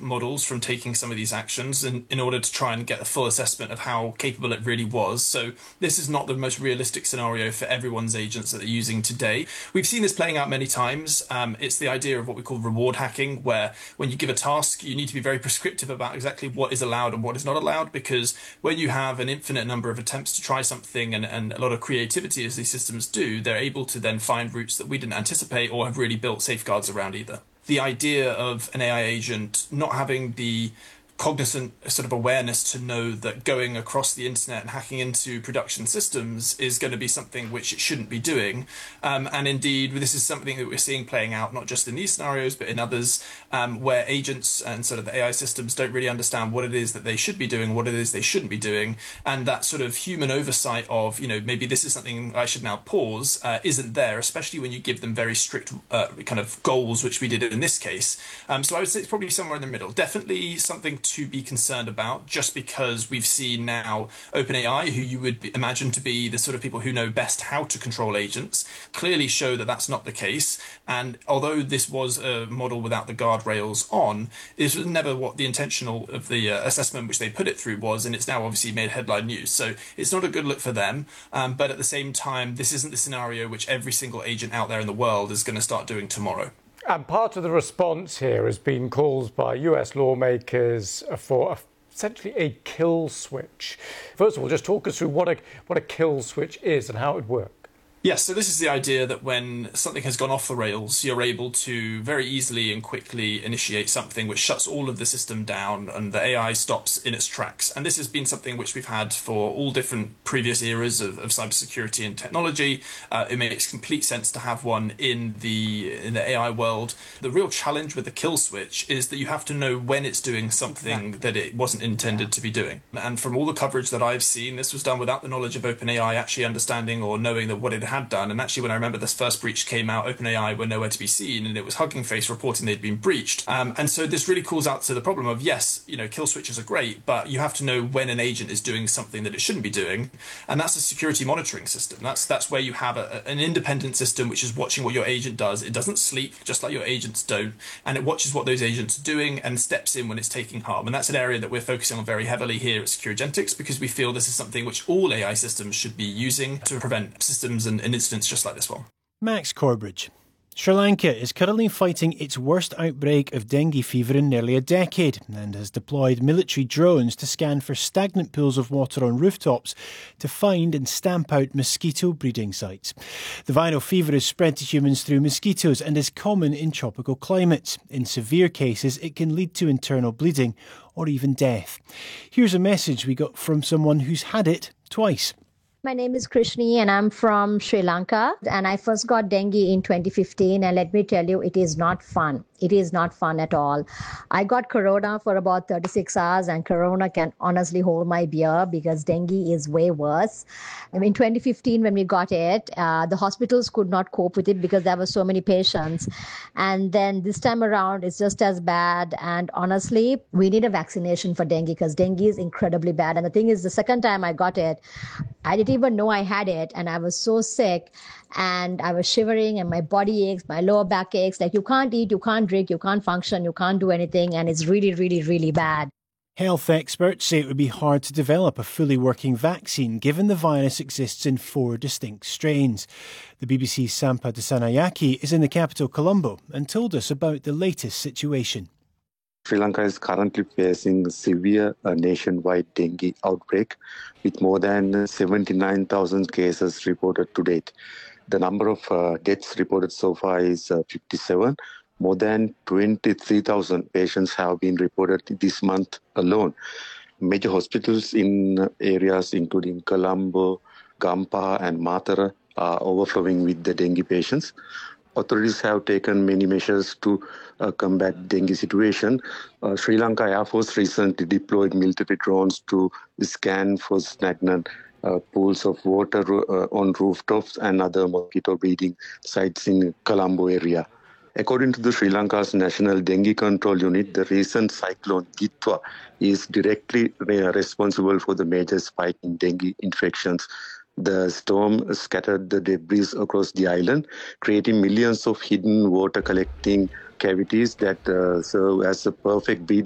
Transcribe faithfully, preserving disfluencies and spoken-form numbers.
models from taking some of these actions in, in order to try and get a full assessment of how capable it really was. So this is not the most realistic scenario for everyone's agents that they're using today. We've seen this playing out many times. Um, it's the idea of what we call reward hacking, where when you give a task, you need to be very prescriptive about exactly what is allowed and what is not allowed, because when you have an infinite number of attempts to try something and, and a lot of creativity as these systems do, they're able to then find routes that we didn't anticipate or have really built safeguards around either. The idea of an A I agent not having the cognizant sort of awareness to know that going across the internet and hacking into production systems is going to be something which it shouldn't be doing. Um, and indeed, this is something that we're seeing playing out not just in these scenarios, but in others, um, where agents and sort of the A I systems don't really understand what it is that they should be doing, what it is they shouldn't be doing. And that sort of human oversight of, you know, maybe this is something I should now pause, uh, isn't there, especially when you give them very strict uh, kind of goals, which we did in this case. Um, so I would say it's probably somewhere in the middle. Definitely something to be concerned about, just because we've seen now OpenAI, who you would imagine to be the sort of people who know best how to control agents, clearly show that that's not the case. And although this was a model without the guardrails on, this was never what the intentional of the uh, assessment which they put it through was, and it's now obviously made headline news. So it's not a good look for them. Um, but at the same time, this isn't the scenario which every single agent out there in the world is going to start doing tomorrow. And part of the response here has been calls by U S lawmakers for a, essentially a kill switch. First of all, just talk us through what a, what a kill switch is and how it would work. Yes, so this is the idea that when something has gone off the rails, you're able to very easily and quickly initiate something which shuts all of the system down and the A I stops in its tracks. And this has been something which we've had for all different previous eras of, of cybersecurity and technology. Uh, it makes complete sense to have one in the in the A I world. The real challenge with the kill switch is that you have to know when it's doing something that it wasn't intended to be doing. And from all the coverage that I've seen, this was done without the knowledge of OpenAI actually understanding or knowing that what it had done. And actually, when I remember this first breach came out, OpenAI were nowhere to be seen, and it was Hugging Face reporting they'd been breached. Um, and so this really calls out to the problem of, yes, you know, kill switches are great, but you have to know when an agent is doing something that it shouldn't be doing. And that's a security monitoring system. That's that's where you have a, an independent system which is watching what your agent does. It doesn't sleep, just like your agents don't, and it watches what those agents are doing and steps in when it's taking harm. And that's an area that we're focusing on very heavily here at SecuriGentics, because we feel this is something which all A I systems should be using to prevent systems and, and incidents just like this one. Max Corbridge. Sri Lanka is currently fighting its worst outbreak of dengue fever in nearly a decade and has deployed military drones to scan for stagnant pools of water on rooftops to find and stamp out mosquito breeding sites. The viral fever is spread to humans through mosquitoes and is common in tropical climates. In severe cases, it can lead to internal bleeding or even death. Here's a message we got from someone who's had it twice. My name is Krishni and I'm from Sri Lanka, and I first got dengue in twenty fifteen, and let me tell you, it is not fun. It is not fun at all. I got corona for about thirty-six hours, and corona can honestly hold my beer because dengue is way worse. In twenty fifteen, when we got it, uh, the hospitals could not cope with it because there were so many patients. And then this time around, it's just as bad. And honestly, we need a vaccination for dengue because dengue is incredibly bad. And the thing is, the second time I got it, I didn't even know I had it, and I was so sick and I was shivering and my body aches, my lower back aches. Like, you can't eat, you can't drink, you can't function, you can't do anything, and it's really, really, really bad. Health experts say it would be hard to develop a fully working vaccine given the virus exists in four distinct strains. The B B C's Sampa Dasanayake is in the capital Colombo and told us about the latest situation. Sri Lanka is currently facing a severe uh, nationwide dengue outbreak with more than seventy-nine thousand cases reported to date. The number of uh, deaths reported so far is uh, fifty-seven. More than twenty-three thousand patients have been reported this month alone. Major hospitals in areas including Colombo, Gampaha and Matara are overflowing with the dengue patients. Authorities have taken many measures to uh, combat dengue situation. Uh, Sri Lanka Air Force recently deployed military drones to scan for stagnant uh, pools of water uh, on rooftops and other mosquito breeding sites in Colombo area. According to the Sri Lanka's National Dengue Control Unit, the recent cyclone Gitwa is directly responsible for the major spike in dengue infections. The storm scattered the debris across the island, creating millions of hidden water collecting cavities that uh, serve as a perfect breeding